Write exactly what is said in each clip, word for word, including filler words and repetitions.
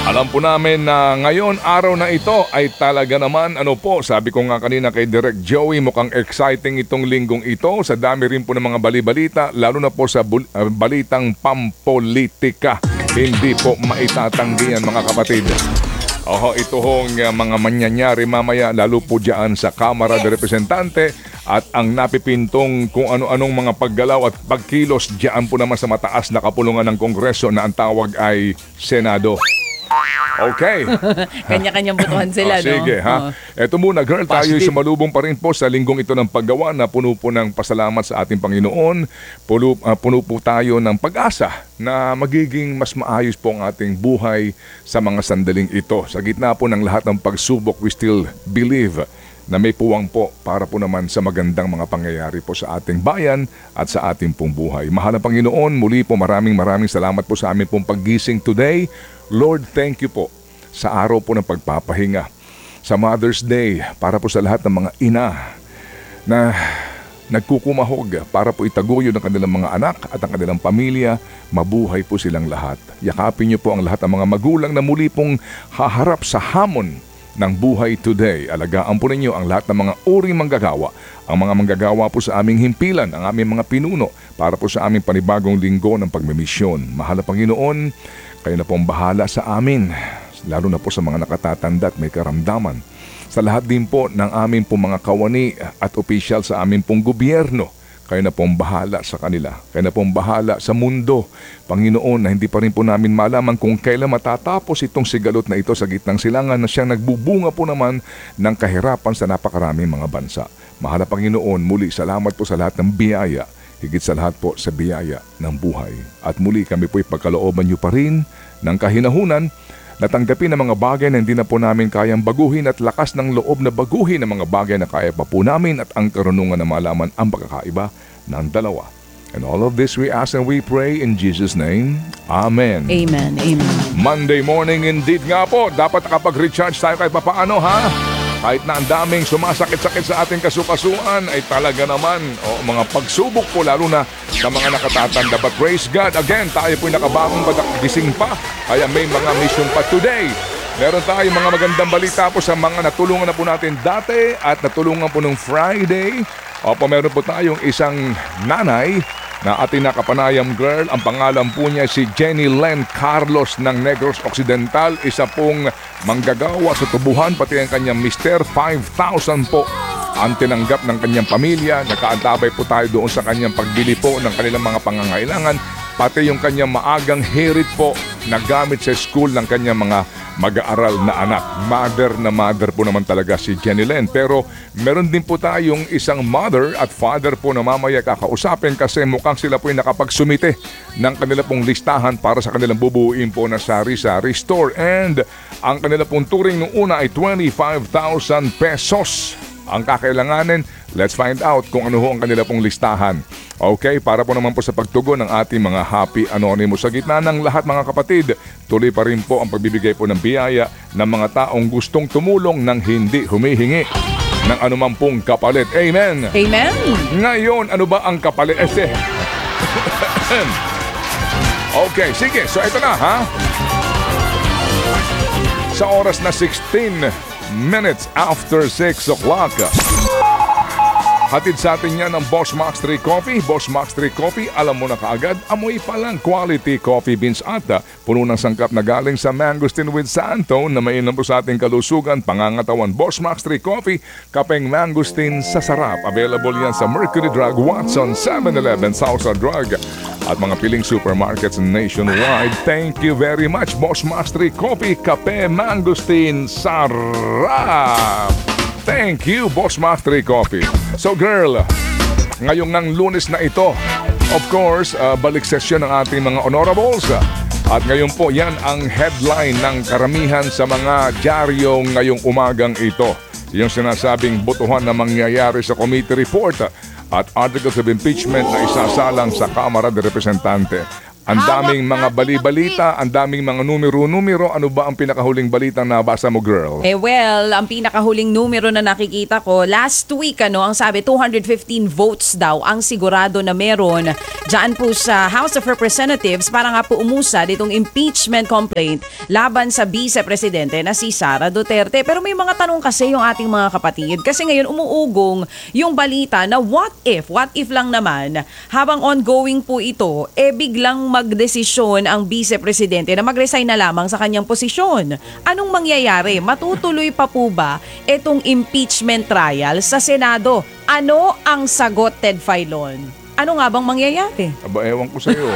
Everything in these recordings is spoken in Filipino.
Alam po namin na ngayon, araw na ito ay talaga naman, ano po, sabi ko nga kanina kay Direk Joey, mukhang exciting itong linggong ito. Sa dami rin po ng mga bali-balita, lalo na po sa bul- uh, balitang pampolitika. Hindi po maitatanggi yan, mga kapatid. Oho, ito hong uh, mga manyanyari mamaya, lalo po dyan sa Kamara de Representante at ang napipintong kung ano-anong mga paggalaw at pagkilos dyan po naman sa mataas na kapulungan ng Kongreso na ang tawag ay Senado. Okay. Kanya-kanyang butuhan sila, oh, sige, no? ha? Oh. Eto muna, girl, tayo sumalubong pa rin po sa linggong ito ng paggawa na puno po ng pasalamat sa ating Panginoon. Puno, uh, puno po tayo ng pag-asa na magiging mas maayos po ang ating buhay sa mga sandaling ito. Sa gitna po ng lahat ng pagsubok, we still believe na may puwang po para po naman sa magandang mga pangyayari po sa ating bayan at sa ating pong buhay. Mahal na Panginoon, muli po maraming maraming salamat po sa aming pong paggising today. Lord, thank you po sa araw po ng pagpapahinga. Sa Mother's Day, para po sa lahat ng mga ina na nagkukumahog para po itaguyod ng kanilang mga anak at ang kanilang pamilya, mabuhay po silang lahat. Yakapin niyo po ang lahat ng mga magulang na muli pong haharap sa hamon ng buhay today. Alagaan po ninyo ang lahat ng mga uring manggagawa. Ang mga manggagawa po sa aming himpilan, ang aming mga pinuno para po sa aming panibagong linggo ng pagmimisyon. Mahal na Panginoon, kayo na pong bahala sa amin, lalo na po sa mga nakatatanda at may karamdaman. Sa lahat din po ng aming pong mga kawani at opisyal sa aming pong gobyerno, kayo na pong bahala sa kanila. Kayo na pong bahala sa mundo. Panginoon, na hindi pa rin po namin malaman kung kailan matatapos itong sigalot na ito sa gitnang silangan na siyang nagbubunga po naman ng kahirapan sa napakaraming mga bansa. Mahal na Panginoon, muli salamat po sa lahat ng biyaya. Higit sa lahat po sa biyaya ng buhay. At muli kami po ipagkalooban niyo pa rin ng kahinahunan na tanggapin ang mga bagay na hindi na po namin kayang baguhin at lakas ng loob na baguhin ang mga bagay na kaya pa po namin at ang karunungan na malaman ang pagkakaiba ng dalawa. And all of this we ask and we pray in Jesus' name. Amen. Amen. Amen. Monday morning indeed nga po. Dapat nakapag-recharge tayo kahit papaano, ha? Kahit na ang daming sumasakit-sakit sa ating kasukasuan ay talaga naman o mga pagsubok po lalo na sa mga nakatatanda. But praise God, again, tayo po'y nakabakong gising pa. Kaya may mga mission pa today. Meron tayong mga magandang balita po sa mga natulungan na po natin dati at natulungan po nung Friday. Opo, meron po tayong isang nanay na ating nakapanayam girl. Ang pangalan po niya si Jenny Len Carlos ng Negros Occidental. Isa pong manggagawa sa tubuhan, pati ang kanyang mister. five thousand po ang tinanggap ng kanyang pamilya. Nakaantabay po tayo doon sa kanyang pagbili po ng kanilang mga pangangailangan. Pati yung kanyang maagang hirit po na gamit sa school ng kanyang mga mag-aaral na anak. Mother na mother po naman talaga si Jenny Len. Pero meron din po tayong isang mother at father po na mamaya kakausapin kasi mukhang sila po ay nakapagsumite ng kanila pong listahan para sa kanilang bubuuin po na sari-sari store. And ang kanila pong turing nung una ay twenty-five thousand pesos ang kakailanganin. Let's find out kung ano ho ang kanila pong listahan. Okay, para po naman po sa pagtugon ng ating mga Happy Anonymous. Sa gitna ng lahat mga kapatid, tuloy pa rin po ang pagbibigay po ng biyaya ng mga taong gustong tumulong ng hindi humihingi ng anuman pong kapalit. Amen! Amen! Ngayon, ano ba ang kapalit? Este. Okay, sige. So ito na, ha? Sa oras na sixteen minutes after six o'clock. Hatid sa atin yan ng Boss Max three Coffee. Boss Max three Coffee, alam mo na kaagad, amoy pa lang quality coffee beans at puno ng sangkap na galing sa Mangosteen with Santo na mainam po sa ating kalusugan, pangangatawan. Boss Max three Coffee, kapeng Mangosteen sa sarap. Available yan sa Mercury Drug, Watson, seven eleven, Southside Drug at mga piling supermarkets nationwide. Thank you very much, Boss Max three Coffee, kape Mangosteen, sarap! Thank you, Boss Max three Coffee. So girl, ngayong ng Lunes na ito, of course, uh, balik session ng ating mga honorables. At ngayon po, yan ang headline ng karamihan sa mga dyaryo ngayong umagang ito. Yung sinasabing botohan na mangyayari sa committee report at articles of impeachment na isasalang sa Kamara de Representante. Ang Hawak daming mga natin bali-balita, ang daming mga numero-numero. Ano ba ang pinakahuling balita na nabasa mo, girl? Eh well, ang pinakahuling numero na nakikita ko, last week ano, ang sabi two hundred fifteen votes daw ang sigurado na meron dyan po sa House of Representatives para nga po umusad itong impeachment complaint laban sa vice-presidente na si Sara Duterte. Pero may mga tanong kasi yung ating mga kapatid kasi ngayon umuugong yung balita na what if, what if lang naman habang ongoing po ito, eh biglang magdesisyon ang vice-presidente na mag-resign na lamang sa kanyang posisyon. Anong mangyayari? Matutuloy pa po ba itong impeachment trial sa Senado? Ano ang sagot, Ted Filon? Ano nga bang mangyayari? Aba, ewan ko sa'yo.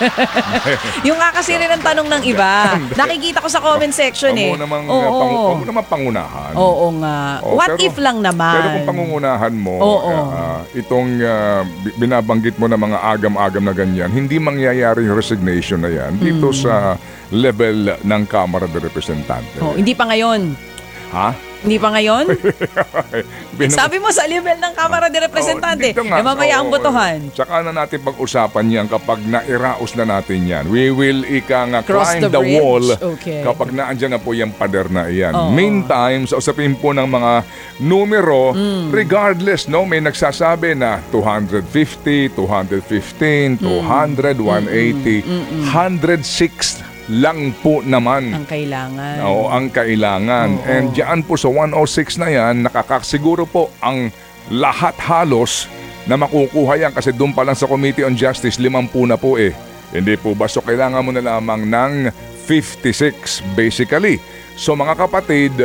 Yung nga kasi rin ang tanong ng iba. Nakikita ko sa comment section eh. Huwag mo namang, Oo. pang, huwag mo namang pangunahan. Oo nga. Oo, What pero- if lang naman? Pero kung pangungunahan mo, Oo. ah, itong ah, bi- binabanggit mo na mga agam-agam na ganyan, hindi mangyayari yung resignation na yan dito Hmm. sa level ng Kamara de Representante. Oh, hindi pa ngayon. Ha? Hindi pa ngayon? Binu- Sabi mo sa level ng Kamara de Representante. Oo, dito nga. Eh mamaya ang Oo, botohan. Tsaka na natin pag-usapan yan kapag nairaos na natin yan. We will ika nga Cross climb the the, bridge. wall Okay. kapag naandyan na po yung pader na iyan. Oo. Meantime, sa usapin po ng mga numero, Mm. regardless, no, may nagsasabi na two fifty, two fifteen, two hundred, one eighty, one hundred six lang po naman. Ang kailangan. Oo, ang kailangan. Oo. And diyan po sa one oh six na yan, nakakasiguro po ang lahat halos na makukuha yan kasi doon pa lang sa Committee on Justice, limampu na po eh. Hindi po ba? So kailangan mo na lamang ng fifty-six basically. So mga kapatid,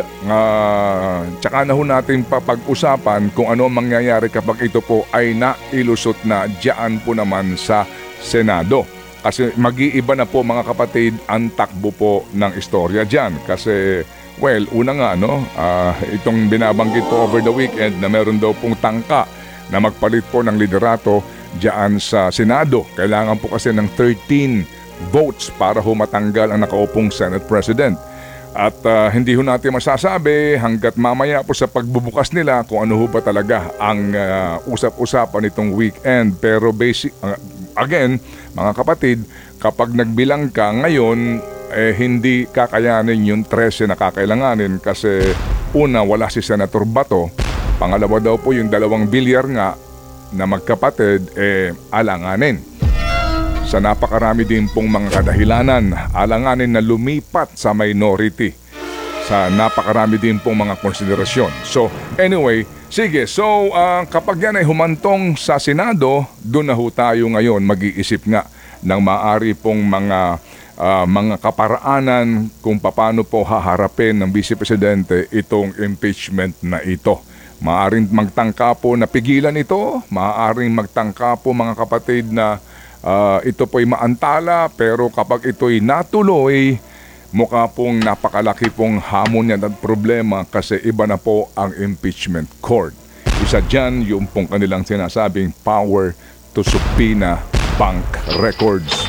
uh, tsaka na ho natin papag-usapan kung ano ang mangyayari kapag ito po ay nailusot na diyan po naman sa Senado. Kasi mag-iiba na po mga kapatid ang takbo po ng istorya dyan. Kasi, well, una nga, no, ah, itong binabanggit po over the weekend na meron daw pong tangka na magpalit po ng liderato dyan sa Senado. Kailangan po kasi ng thirteen votes para ho matanggal ang nakaupong Senate President. At ah, hindi ho natin masasabi hanggat mamaya po sa pagbubukas nila kung ano ho ba talaga ang ah, usap-usapan nitong weekend. Pero basic, ah, again, mga kapatid, kapag nagbilang ka ngayon, eh, hindi kakayanin yung thirteen na kakailanganin kasi una, wala si Senator Bato. Pangalawa daw po yung dalawang bilyar nga na magkapatid, eh, alanganin. Sa napakarami din pong mga kadahilanan, alanganin na lumipat sa minority. Sa napakarami din pong mga konsiderasyon. So, anyway, sige. So, uh, kapag yan ay humantong sa Senado, doon na ho tayo ngayon mag-iisip nga ng maaari pong mga uh, mga kaparaanan kung paano po haharapin ng Vice Presidente itong impeachment na ito. Maaaring magtangka po na pigilan ito, maaaring magtangka po mga kapatid na uh, ito po'y maantala, pero kapag ito'y natuloy, mukha pong napakalaki pong hamon yan at problema kasi iba na po ang impeachment court. Isa dyan yung pong kanilang sinasabing power to subpoena bank records.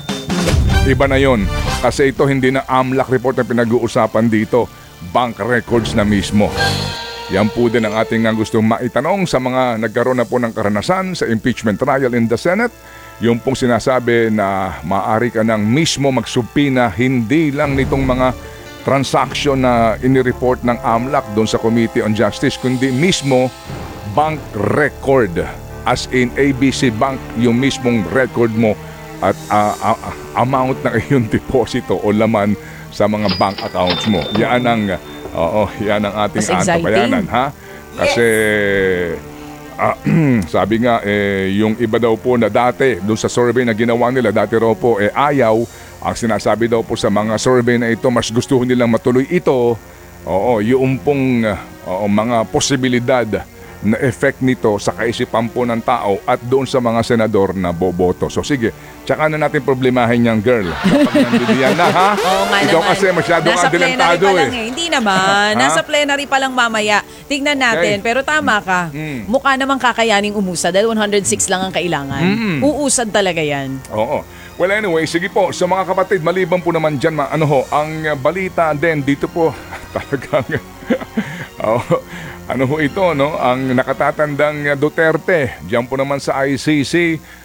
Iba na yon kasi ito hindi na AMLAC report na pinag-uusapan dito, bank records na mismo. Yan po din ang ating gustong maitanong sa mga nagkaroon na po ng karanasan sa impeachment trial in the Senate. Yung pong sinasabi na maaari ka nang mismo magsubpina hindi lang nitong mga transaction na inireport ng AMLAC doon sa Committee on Justice, kundi mismo bank record. As in A B C Bank, yung mismong record mo at uh, uh, amount ng iyong deposito o laman sa mga bank accounts mo. Yan ang, oo, yan ang ating Mas exciting. antabayanan, ha? Kasi... Ah, sabi nga, eh, yung iba daw po na dati, doon sa survey na ginawa nila, dati raw po, eh, ayaw. Ang sinasabi daw po sa mga survey na ito, mas gusto nilang matuloy ito. Oo, yung pong uh, oo, mga posibilidad na effect nito sa kaisipan po ng tao at doon sa mga senador na boboto. So sige, tsaka na natin problemahin yung girl. Kapag nandiyan na, ha? Oo nga Ikaw naman. kasi masyadong Nasa plenary adelantado pa lang eh. eh. Hindi naman. Ha? Nasa plenary pa lang mamaya. Tignan natin. Okay. Pero tama ka. Mm. Mukha namang kakayaning umusad dahil one hundred six lang ang kailangan. Mm. Uusad talaga yan. Oo. Well, anyway, sige po. Sa mga kapatid, maliban po naman dyan, ma- ano ho, ang uh, balita din dito po, talagang, oh, ano ho ito, no? Ang nakatatandang uh, Duterte, dyan po naman sa I C C,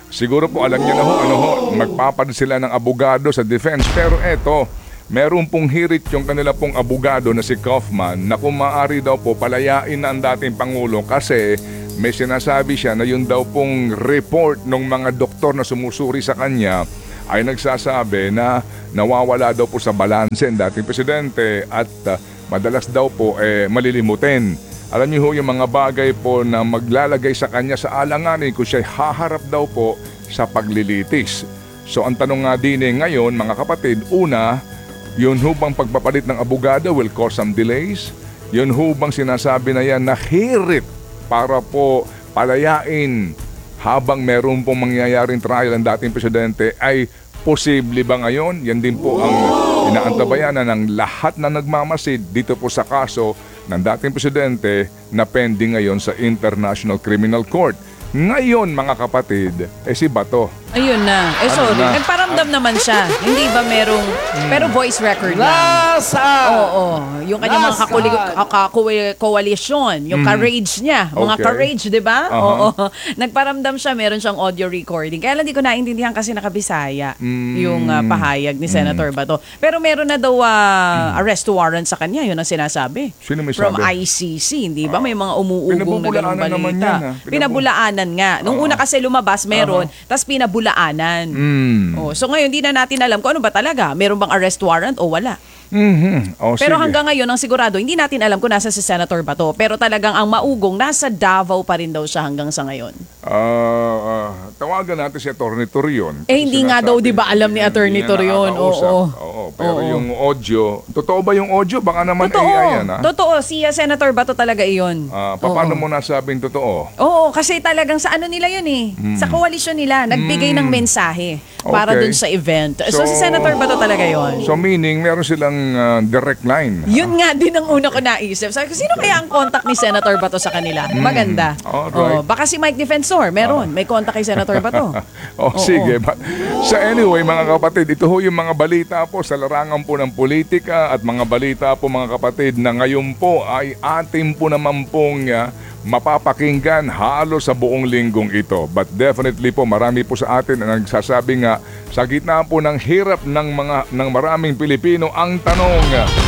Siguro po alam niyo na ho, ano ho, magpapad sila ng abogado sa defense. Pero eto, meron pong hirit yung kanila pong abogado na si Kaufman na kung maaari daw po palayain na ang dating Pangulo kasi may sinasabi siya na yun daw pong report ng mga doktor na sumusuri sa kanya ay nagsasabi na nawawala daw po sa balanse ang dating presidente at uh, madalas daw po eh, malilimutin. Alam niyo ho yung mga bagay po na maglalagay sa kanya sa alanganin kung siya haharap daw po sa paglilitis. So ang tanong nga din eh, ngayon mga kapatid, una, yun ho bang pagpapalit ng abogado will cause some delays? Yun ho bang sinasabi na yan na hirit para po palayain habang meron pong mangyayaring trial ang dating presidente ay posible ba ngayon? Yan din po ang inaantabayanan ng lahat na nagmamasid dito po sa kaso ng dating presidente na pending ngayon sa International Criminal Court. Ngayon mga kapatid, eh si Bato. Ayun na. Eh Ano sorry, na? nagparamdam naman siya. Hindi ba merong, pero voice record lang. Lasa! Oo, yung kanyang mga Last kakuli- card. kaka- ko- coalition, yung courage niya, mga Okay. courage, di ba? Aha. Oo. Nagparamdam siya, meron siyang audio recording. Kaya lang di ko naintindihan kasi nakabisaya yung ah, pahayag ni Senator Bato. Pero meron na daw ah, arrest warrant sa kanya, yun ang sinasabi. Sino may From sabi? I C C, hindi ba? May mga umuugong na ganung Pinabubulaanan naman balita. yan, ah. Pinabu- Pinabulaanan nga. Nung una kasi lumabas, meron, tas pinabulaanan. Mm. Oh, so ngayon, di na natin alam kung ano ba talaga. Meron bang arrest warrant o wala? Mhm. O, Pero sige. hanggang ngayon, ang sigurado, hindi natin alam kung nasa si Senator Bato. Pero talagang ang maugong, nasa Davao pa rin daw siya hanggang sa ngayon. Ah, ah, tawagan natin si Atty. Torion. Eh, hindi nga daw, di ba, alam ni Atty. Torion? Oo. Oo, pero Oo. yung audio, totoo ba yung audio? Baka naman Totoo. A I yan, ha? Totoo. Si uh, Senator Bato talaga iyon. Ah, pa- paano mo nasabing totoo? Oo, kasi talagang sa ano nila yun eh. Sa koalisyon nila, nagbigay ng mensahe para Okay. dun sa event. So, So, si Senator Bato talaga yon. So meaning, meron silang ah, direct line. Yun nga din ang una ko naisip. Sabi ko, sino kaya ang contact ni Senator Bato sa kanila? Maganda. Alright. Oh, baka si Mike Defensor, meron. May contact kay Senator Bato. Oh, sige. Ba- So anyway, mga kapatid, ito ho yung mga balita po sa larangan po ng politika at mga balita po mga kapatid na ngayon po ay atin po naman pong ah, mapapakinggan halos sa buong linggong ito. But definitely po marami po sa atin na nagsasabi nga sa gitna po ng hirap ng mga ng maraming Pilipino ang tanong,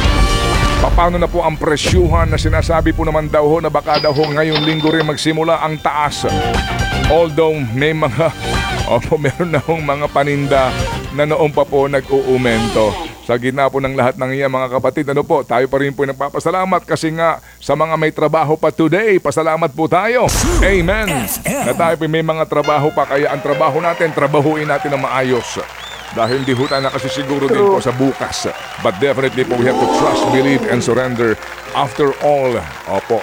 paano na po ang presyuhan na sinasabi po naman daw ho na baka daw ho ngayong linggo rin magsimula ang taas. Although may mga, opo, meron na hong mga paninda na noon pa po nag-uumento. Sa gitna po ng lahat ng iyan mga kapatid, ano po, tayo pa rin po nagpapasalamat kasi nga sa mga may trabaho pa today, pasalamat po tayo. Amen. Na tayo po may mga trabaho pa, kaya ang trabaho natin, trabahuin natin na maayos. Dahil hindi ho tayo nakasisiguro din po sa bukas. But definitely po we have to trust, believe, and surrender after all. Opo.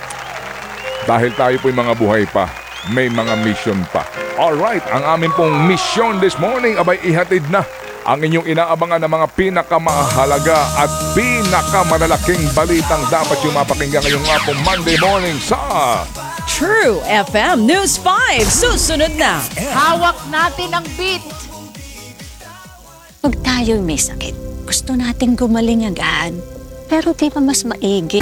Dahil tayo po'y mga buhay pa, may mga mission pa. Alright, ang amin pong mission this morning, abay ihatid na ang inyong inaabangan ng mga pinakamahalaga at pinakamalalaking balitang dapat yung mapakinggan ngayong nga pong Monday morning sa True F M News five. Susunod na. Hawak natin ang beat. Pag tayo'y may sakit, gusto nating gumaling agad. Pero di ba mas maigi?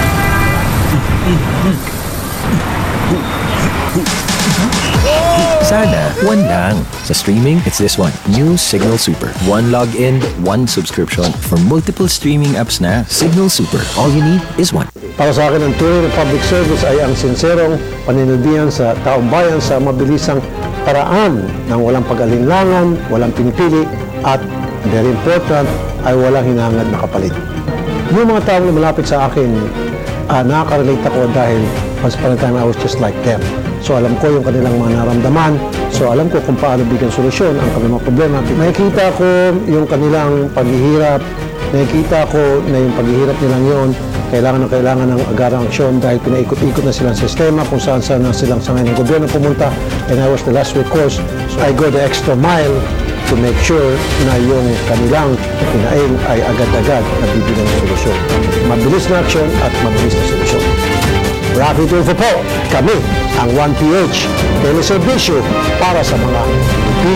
Sana, one lang. Sa streaming, it's this one. New Signal Super. One login, one subscription. For multiple streaming apps na, Signal Super. All you need is one. Para sa akin, ang tunay na public service ay ang sinserong paninilbihan sa taong bayan sa mabilisang paraan ng walang pag-alinlangan, walang pinipili, at very important, ay walang hinangad na kapalit. Yung mga taong malapit sa akin, uh, nakaka-relate ako dahil once upon a time I was just like them. So alam ko yung kanilang mga naramdaman. So alam ko kung paano bigyan solusyon ang kanilang mga problema. Nakikita ko yung kanilang paghihirap. Nakikita ko na yung paghihirap nilang yon kailangan na kailangan ng agarang aksyon dahil pinaikot-ikot na silang sistema kung saan saan na silang sa ngayon ng gobyerno pumunta. And I was the last recourse. So I go the extra mile to make sure na yung kanilang kinain ay agad-agad na bibigyan ng solusyon. Mabilis na aksyon at mabilis na solusyon. Rafi Tulfo po, kami ang one P H, teleservisyo para sa mga